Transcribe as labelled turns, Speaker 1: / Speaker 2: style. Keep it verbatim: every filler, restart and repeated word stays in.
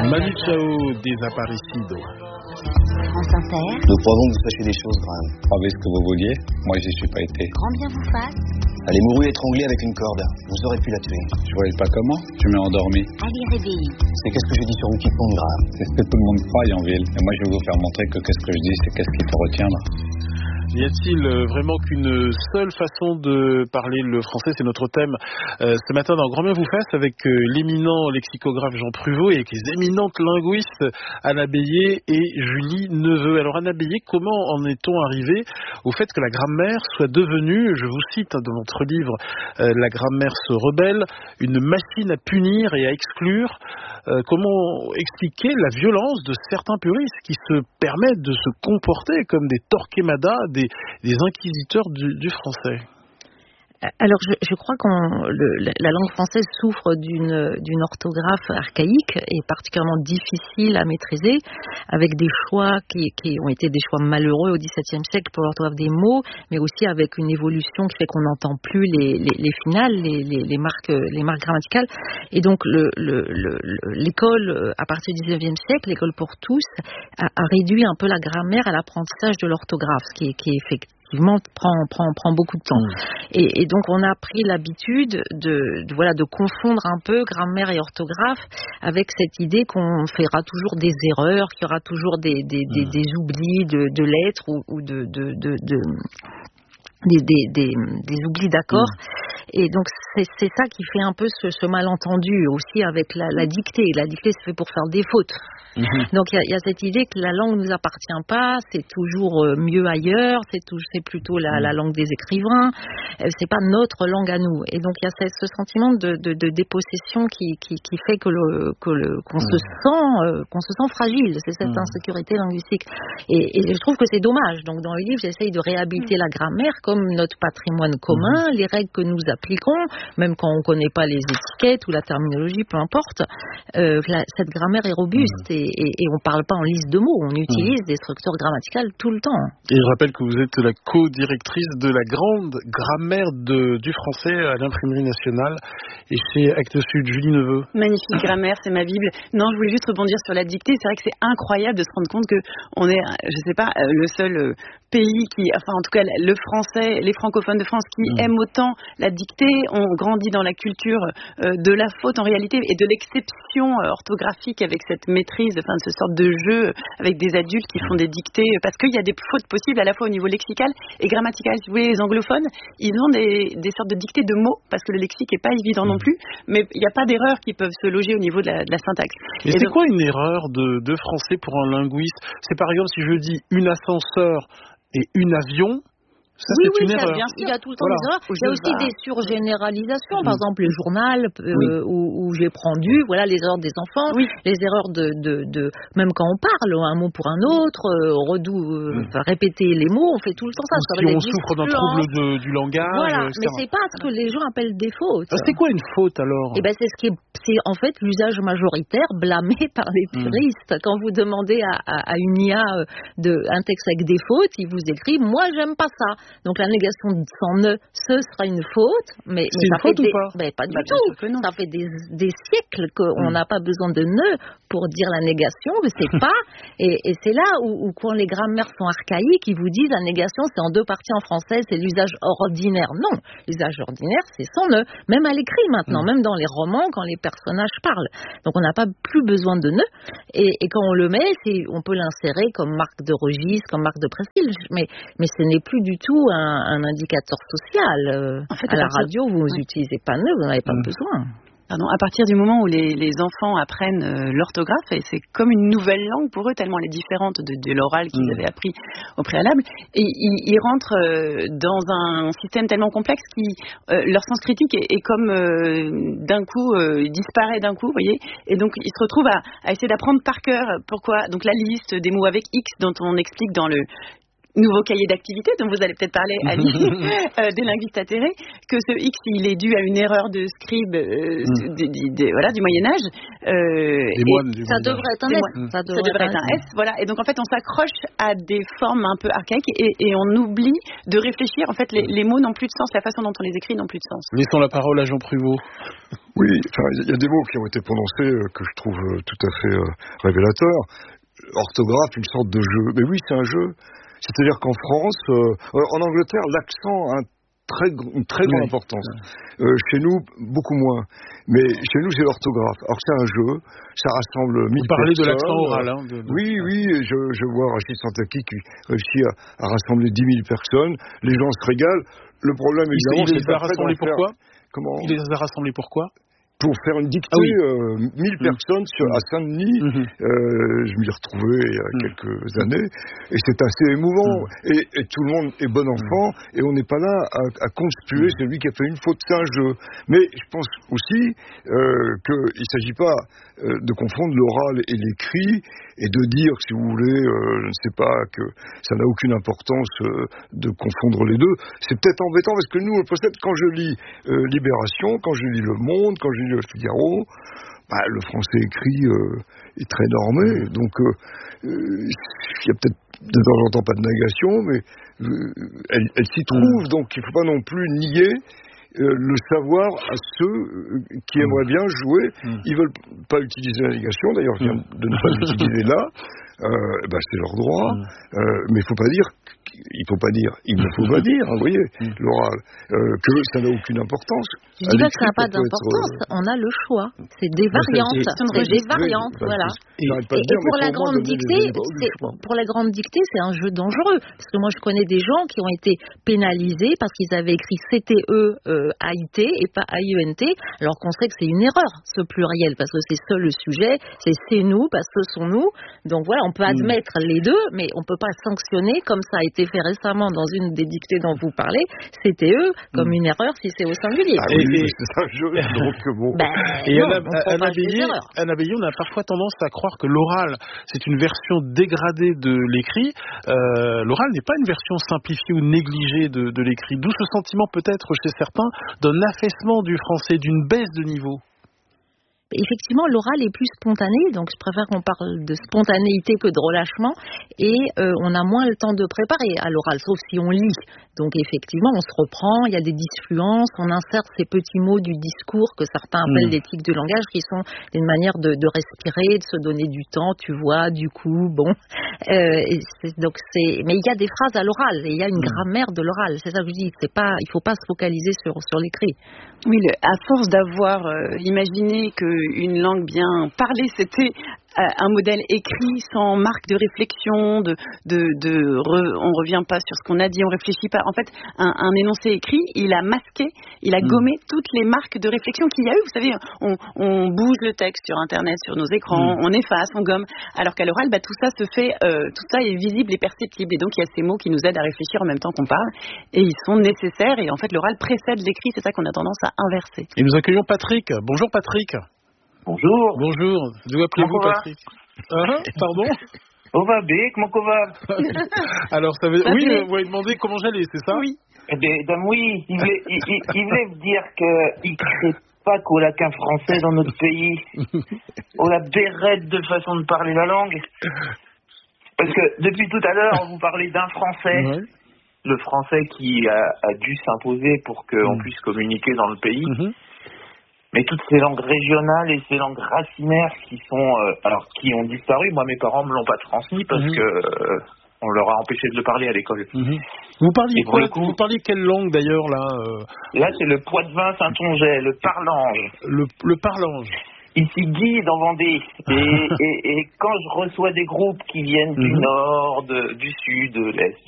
Speaker 1: Manu Chao, Desaparecido.
Speaker 2: France Inter.
Speaker 3: Nous croyons que vous sachiez des choses graves.
Speaker 4: Savez ce que vous vouliez, moi j'y suis pas été.
Speaker 2: Grand bien vous fasse.
Speaker 3: Elle est mourue étranglée avec une corde. Vous aurez pu la tuer.
Speaker 4: Je voyais pas comment, tu m'es endormi.
Speaker 2: Allez, réveillez.
Speaker 3: C'est qu'est-ce que j'ai dit sur vous qui compte grave.
Speaker 4: C'est ce que tout le monde croit en ville. Et moi je vais vous faire montrer que qu'est-ce que je dis, c'est qu'est-ce qu'il faut retiendre.
Speaker 1: Y a-t-il vraiment qu'une seule façon de parler le français? C'est notre thème euh, ce matin dans Grand Bien vous fasse avec euh, l'éminent lexicographe Jean Pruvot et avec les éminentes linguistes Anna Bélier et Julie Neveu. Alors Anna Bélier, comment en est-on arrivé au fait que la grammaire soit devenue, je vous cite dans votre livre euh, La grammaire se rebelle, une machine à punir et à exclure? euh, Comment expliquer la violence de certains puristes qui se permettent de se comporter comme des Torquemada, des, des inquisiteurs du, du français?
Speaker 5: Alors, je, je crois que la langue française souffre d'une, d'une orthographe archaïque et particulièrement difficile à maîtriser, avec des choix qui, qui ont été des choix malheureux au dix-septième siècle pour l'orthographe des mots, mais aussi avec une évolution qui fait qu'on n'entend plus les, les, les finales, les, les, les, marques, les marques grammaticales. Et donc, le, le, le, l'école, à partir du dix-neuvième siècle, l'école pour tous, a, a réduit un peu la grammaire à l'apprentissage de l'orthographe, ce qui est, qui est effectivement prend, prend, prend beaucoup de temps. Mmh. Et, et donc, on a pris l'habitude de, de, voilà, de confondre un peu grammaire et orthographe avec cette idée qu'on fera toujours des erreurs, qu'il y aura toujours des, des, des, mmh. des oublis de, de lettres ou, ou de, de, de, de des, des, des, des oublis d'accords. Mmh. Et donc, c'est, c'est ça qui fait un peu ce, ce malentendu aussi avec la, la dictée. La dictée se fait pour faire des fautes. Mmh. Donc, il y, y a cette idée que la langue ne nous appartient pas, c'est toujours mieux ailleurs, c'est, tout, c'est plutôt la, mmh. la langue des écrivains, c'est pas notre langue à nous. Et donc, il y a ce, ce sentiment de, de, de dépossession qui, qui, qui fait que le, que le, qu'on, mmh. se sent, euh, qu'on se sent fragile, c'est cette mmh. insécurité linguistique. Et, et je trouve que c'est dommage. Donc, dans le livre, j'essaye de réhabiliter mmh. la grammaire comme notre patrimoine commun, mmh. les règles que nous appliquons, même quand on ne connaît pas les étiquettes ou la terminologie, peu importe. Euh, la, cette grammaire est robuste mmh. et, et, et on ne parle pas en liste de mots, on utilise mmh. des structures grammaticales tout le temps.
Speaker 1: Et je rappelle que vous êtes la co-directrice de la grande grammaire de, du français à l'Imprimerie nationale et chez Actes Sud. Julie Neveu.
Speaker 6: Magnifique grammaire, c'est ma Bible. Non, je voulais juste rebondir sur la dictée. C'est vrai que c'est incroyable de se rendre compte qu'on est, je ne sais pas, le seul pays qui, enfin en tout cas le français, les francophones de France qui mmh. aiment autant la dictée. On grandit dans la culture euh, de la faute en réalité et de l'exception euh, orthographique avec cette maîtrise, enfin de ce sorte de jeu avec des adultes qui font des dictées parce qu'il y a des fautes possibles à la fois au niveau lexical et grammatical. Si vous voulez, les anglophones, ils ont des, des sortes de dictées de mots parce que le lexique n'est pas évident mmh. non plus, mais il n'y a pas d'erreurs qui peuvent se loger au niveau de la, de la syntaxe.
Speaker 1: Et, et c'est donc, quoi une erreur de, de français pour un linguiste? C'est par exemple si je dis une ascenseur et une avion. Ça,
Speaker 5: oui,
Speaker 1: c'est
Speaker 5: oui,
Speaker 1: une
Speaker 5: ça,
Speaker 1: erreur.
Speaker 5: bien sûr. Il y a tout le temps
Speaker 1: voilà.
Speaker 5: des erreurs. Il y a aussi des surgénéralisations. Par exemple, le journal euh, oui. où, où j'ai prendu, voilà, les erreurs des enfants, oui. les erreurs de, de, de, même quand on parle, un mot pour un autre, euh, redou, euh, mm. répéter les mots, on fait tout le temps ça.
Speaker 1: Si on souffre d'un trouble de, du langage.
Speaker 5: Voilà,
Speaker 1: et cetera.
Speaker 5: Mais c'est pas ce que les gens appellent des fautes.
Speaker 1: Ah, c'est quoi une faute alors?
Speaker 5: Eh ben, c'est ce qui est, c'est en fait l'usage majoritaire blâmé par les puristes. Mm. Quand vous demandez à, à, à une I A de, un texte avec des fautes, il vous écrit, moi j'aime pas ça. Donc la négation sans ne, ce sera une faute, mais,
Speaker 1: c'est
Speaker 5: mais
Speaker 1: une
Speaker 5: ça
Speaker 1: faute
Speaker 5: fait
Speaker 1: ou
Speaker 5: des,
Speaker 1: pas
Speaker 5: ben, pas du
Speaker 6: bah,
Speaker 5: tout.
Speaker 6: Ça
Speaker 5: fait des, des siècles qu'on n'a mm. pas besoin de ne pour dire la négation, mais c'est pas. Et, et c'est là où, où quand les grammaires sont archaïques, ils vous disent la négation c'est en deux parties en français, c'est l'usage ordinaire. Non, l'usage ordinaire c'est sans ne, même à l'écrit maintenant, mm. même dans les romans quand les personnages parlent. Donc on n'a pas plus besoin de ne. Et, et quand on le met, c'est, on peut l'insérer comme marque de registre, comme marque de prestige, mais, mais ce n'est plus du tout un, un indicateur social. En fait, à, à la radio, vous n'utilisez ouais. pas ne, vous n'en avez pas mmh. besoin.
Speaker 6: Pardon, à partir du moment où les, les enfants apprennent euh, l'orthographe, et c'est comme une nouvelle langue pour eux, tellement elle est différente de, de l'oral qu'ils mmh. avaient appris au préalable, et ils, ils rentrent euh, dans un système tellement complexe qui, euh, leur sens critique est, est comme euh, d'un coup, euh, il disparaît d'un coup, vous voyez, et donc ils se retrouvent à, à essayer d'apprendre par cœur pourquoi, donc la liste des mots avec X dont on explique dans le nouveau cahier d'activité dont vous allez peut-être parler, Ali, euh, des linguistes atterrés, que ce X, il est dû à une erreur de scribe euh, mm. de, de, de, voilà, du Moyen-Âge.
Speaker 1: Euh, des moines, du
Speaker 5: ça
Speaker 1: Moyen-Âge.
Speaker 5: devrait être un S. Mm.
Speaker 6: Ça devrait, ça devrait être un S, voilà. Et donc, en fait, on s'accroche à des formes un peu archaïques et, et on oublie de réfléchir. En fait, les, les mots n'ont plus de sens, la façon dont on les écrit n'ont plus de sens.
Speaker 1: Laissons la parole à Jean Pruvot.
Speaker 7: Oui, enfin, il y a des mots qui ont été prononcés euh, que je trouve euh, tout à fait euh, révélateurs. Orthographe, une sorte de jeu. Mais oui, c'est un jeu. C'est-à-dire qu'en France, euh, en Angleterre, l'accent a un très, une très grande oui. importance. Euh, chez nous, beaucoup moins. Mais chez nous, c'est l'orthographe. Alors c'est un jeu, ça rassemble mille personnes. Vous parlez
Speaker 1: de l'accent oral, hein de, de...
Speaker 7: Oui, oui, je, je vois Rachid Santaki qui réussit à, à rassembler dix mille personnes. Les gens se régalent. Le problème, évidemment,
Speaker 1: il, il c'est les a rassemblés pourquoi
Speaker 7: Comment
Speaker 1: Il les a rassemblés pourquoi
Speaker 7: Pour faire une dictée, ah oui. euh, mille mmh. personnes sur, à Saint-Denis, mmh. euh, je m'y ai retrouvé il y a mmh. quelques années, et c'est assez émouvant. Mmh. Et, et tout le monde est bon enfant, mmh. et on n'est pas là à, à conspuer mmh. celui qui a fait une faute, c'est un jeu. Mais je pense aussi euh, qu'il ne s'agit pas euh, de confondre l'oral et l'écrit, et de dire, si vous voulez, euh, je ne sais pas, que ça n'a aucune importance euh, de confondre les deux. C'est peut-être embêtant, parce que nous, on possède, quand je lis euh, Libération, quand je lis Le Monde, quand je lis Le Figaro, bah, le français écrit euh, est très normé, donc euh, euh, il y a peut-être de temps en temps pas de négation, mais euh, elle, elle s'y trouve, mmh. donc il ne faut pas non plus nier Euh, le savoir à ceux euh, qui aimeraient bien jouer. Mmh. Ils ne veulent pas utiliser la négation, d'ailleurs je viens de ne pas l'utiliser là, euh, ben c'est leur droit, mmh. euh, mais il ne faut pas dire, il faut pas dire, il ne faut pas dire, hein, vous voyez, mmh. l'oral, euh, que ça n'a aucune importance.
Speaker 5: Je dis pas que ça n'a pas d'importance, être... on a le choix, c'est des variantes, c'est des variantes, oui, voilà. Et, et, et dire, pour la grande dictée, pour la grande dictée, c'est un jeu dangereux, parce que moi je connais des gens qui ont été pénalisés parce qu'ils avaient écrit C T E euh, A I T et pas A I E N T, alors qu'on sait que c'est une erreur, ce pluriel, parce que c'est seul le sujet, c'est c'est nous, parce que ce sont nous, donc voilà, on peut admettre mmh. les deux, mais on peut pas sanctionner, comme ça a été fait récemment dans une des dictées dont vous parlez, C T E, comme mmh. une erreur si c'est au singulier.
Speaker 7: Ah oui, et, et, c'est un jeu, donc bon.
Speaker 5: Ben,
Speaker 1: et
Speaker 5: non,
Speaker 1: Anna Bélier, on a parfois tendance à croire que l'oral, c'est une version dégradée de l'écrit. Euh, l'oral n'est pas une version simplifiée ou négligée de, de l'écrit, d'où ce sentiment peut-être chez certains d'un affaissement du français, d'une baisse de niveau.
Speaker 5: Effectivement, l'oral est plus spontané, donc je préfère qu'on parle de spontanéité que de relâchement, et euh, on a moins le temps de préparer à l'oral, sauf si on lit. Donc effectivement, on se reprend, il y a des disfluences, on insère ces petits mots du discours que certains appellent mmh. des tics du langage, qui sont une manière de, de respirer, de se donner du temps, tu vois, du coup, bon. Euh, et c'est, donc c'est, mais il y a des phrases à l'oral, et il y a une mmh. grammaire de l'oral, c'est ça que je dis, c'est pas, il faut pas se focaliser sur, sur l'écrit.
Speaker 6: Oui, le, à force d'avoir euh, imaginé qu'une langue bien parlée, c'était euh, un modèle écrit sans marque de réflexion, de, de, de re, on revient pas sur ce qu'on a dit, on réfléchit pas. En fait, un, un énoncé écrit, il a masqué, il a mmh. gommé toutes les marques de réflexion qu'il y a eu. Vous savez, on, on bouge le texte sur Internet, sur nos écrans, mmh. on efface, on gomme. Alors qu'à l'oral, bah, tout ça se fait, euh, tout ça est visible et perceptible. Et donc, il y a ces mots qui nous aident à réfléchir en même temps qu'on parle. Et ils sont nécessaires. Et en fait, l'oral précède l'écrit. C'est ça qu'on a tendance à inverser.
Speaker 1: Et nous accueillons Patrick. Bonjour Patrick.
Speaker 8: Bonjour.
Speaker 1: Bonjour. D'où appelez-vous Patrick? Ah, pardon?
Speaker 8: On va bien, comment on va?
Speaker 1: Alors, ça veut... oui, vous m'avez demandé comment j'allais, c'est ça?
Speaker 6: Oui.
Speaker 8: Eh bien, oui, il voulait, il, il, il voulait me dire qu'il ne crée pas qu'on n'a qu'un français dans notre pays. On a bérette de façon de parler la langue. Parce que depuis tout à l'heure, vous parlez d'un français. Ouais. Le français qui a, a dû s'imposer pour qu'on mmh. puisse communiquer dans le pays. Mmh. Mais toutes ces langues régionales et ces langues racinaires qui sont, euh, alors qui ont disparu, moi mes parents me l'ont pas transmis parce mmh. que euh, on leur a empêché de le parler à l'école.
Speaker 1: Mmh. Vous parliez quoi, coup, vous parliez quelle langue d'ailleurs là euh...
Speaker 8: Là c'est le Poitevin Saintongeais, le parlange.
Speaker 1: Le, le parlange.
Speaker 8: Ici Guy dans Vendée. Et, et, et quand je reçois des groupes qui viennent mmh. du nord, de, du sud, de l'est,